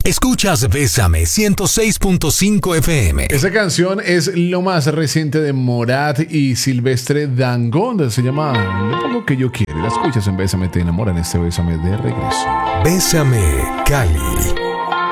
Escuchas Bésame 106.5 FM. Esa canción es lo más reciente de Morat y Silvestre Dangond. Se llama Lo que yo quiero. La escuchas en Bésame, te enamora en este Bésame de regreso. Bésame, Cali.